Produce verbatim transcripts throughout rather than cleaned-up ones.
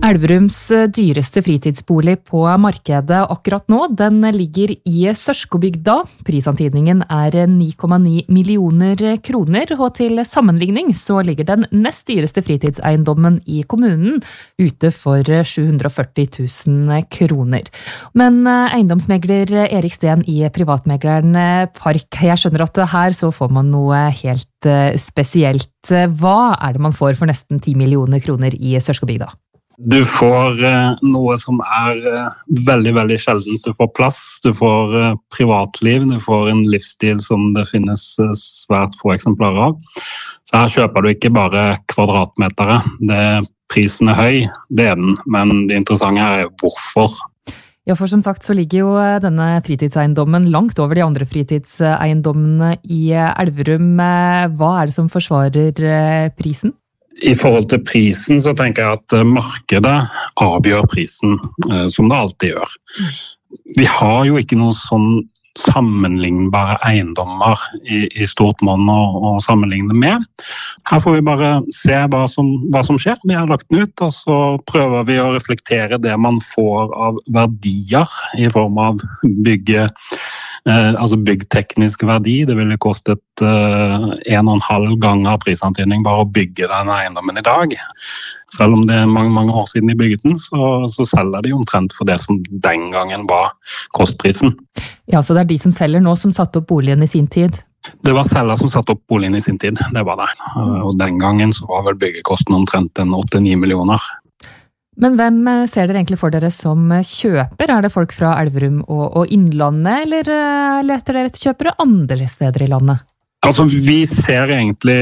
Elverums dyreste fritidsbolig på markedet akkurat nå, den ligger i Sørskobygda. Prisantydningen er ni komma ni millioner kroner, og til sammenligning så ligger den nest dyreste fritidseiendommen i kommunen ute for sju hundre og førti tusen kroner. Men eiendomsmegler Erik Steen i Privatmegleren Park, jeg skjønner at her så får man noe helt spesielt. Hva er det man får for nesten ti millioner kroner i Sørskobygda? Du får eh, noe som er eh, veldig, veldig sjeldent. Du får plass, du får eh, privatliv, du får en livsstil som det finnes eh, svært få eksemplarer av. Så her kjøper du ikke bare kvadratmetere. Det, prisen er høy, det er den, men det interessante her er hvorfor. Ja, for som sagt så ligger jo denne fritidseiendommen langt over de andre fritidseiendommene i Elverum. Hva er det som forsvarer prisen? I forhold til prisen så tenker jeg at markedet avgjør prisen, som det alltid gjør. Vi har jo ikke noen sånn sammenlignbare eiendommer i, i stort monn å, å sammenligne med. Her får vi bare se hva som, hva som skjer. Vi har lagt den ut, og så prøver vi å reflektere det man får av verdier i form av bygge Eh, altså byggteknisk verdi. Det ville kostet eh, en og en halv gang av prisantydning bare å bygge denne eiendommen i dag. Selv om det er mange, mange år siden de bygget den, så, så selger de omtrent for det som den gangen var kostprisen. Ja, så det er de som selger nå som satte opp boligen i sin tid? Det var selger som satte opp boligen i sin tid, det var det. Og den gangen så var vel byggekosten omtrent en åtte til ni millioner. Men hvem ser dere egentlig for dere som kjøper? Er det folk fra Elverum og, og Innlandet, eller leter dere etter kjøpere andre steder i landet? Altså, vi ser egentlig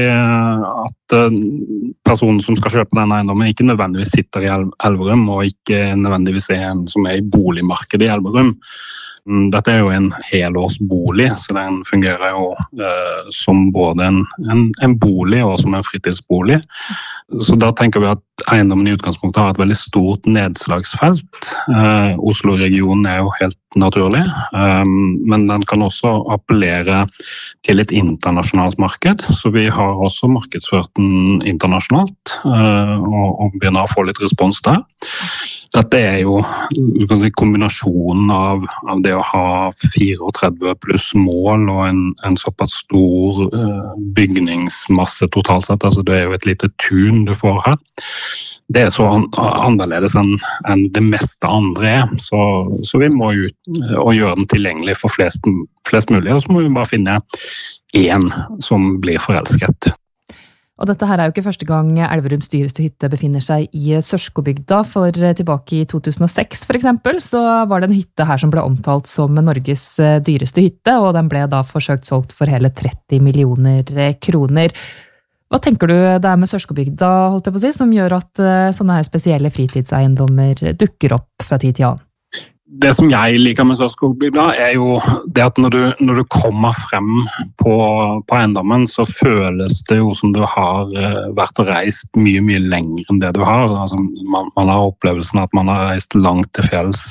at personen som skal kjøpe denne eiendommen ikke nødvendigvis sitter i Elverum, og ikke nødvendigvis er en som er i boligmarkedet i Elverum. Dette er jo en helårsbolig, så den fungerer jo eh, som både en, en, en bolig og som en fritidsbolig. Så da tenker vi at eiendommen i utgangspunktet har et veldig stort nedslagsfelt. Eh, Oslo-regionen er jo helt naturlig, eh, men den kan også appellere til et internasjonalt marked, så vi har også markedsført den internasjonalt eh, og, og begynner å få litt respons der. Dette er jo du kan si, kombinasjonen av, av det å ha trettifire pluss mål og en, en såpass stor uh, bygningsmasse totalt sett. Altså, det er jo et lite tun du får her. Det er så an, annerledes enn, enn det meste andre er, så, så vi må ut og gjøre den tilgjengelig for flest, flest mulig, og så må vi bare finne én som blir forelsket. Og dette her er jo ikke første gang Elverums dyreste hytte befinner seg i Sørskobygda, for tilbake i to tusen og seks for eksempel, så var det en hytte her som ble omtalt som Norges dyreste hytte, og den ble da forsøkt solgt for hele tretti millioner kroner. Hva tenker du det er med Sørskobygda, holdt jeg på å si, som gjør at sånne her spesielle fritidseiendommer dukker opp fra tid til annen? Det som jeg liker med Sørskobygda er jo det at når du, når du kommer frem på, på eiendommen, så føles det jo som du har vært og reist mye, mye lenger enn det du har. Altså, man, man har opplevelsen at man har reist langt til fjells,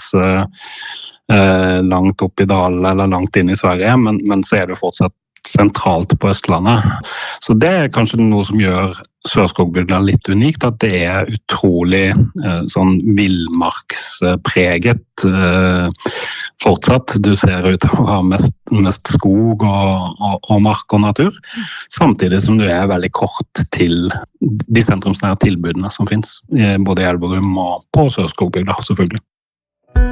eh, langt opp i dalen eller langt inn i Sverige, men, men så er det fortsatt sentralt på Østlandet. Så det er kanskje noe som gjør Sørskobygda litt unikt, at det er utrolig eh, sånn villmarkspreget eh, fortsatt. Du ser ut til å ha mest, mest skog og, og, og mark og natur, samtidig som du er veldig kort til de sentrumsnære tilbudene som finnes, både i Elverum og på Sørskobygda selvfølgelig.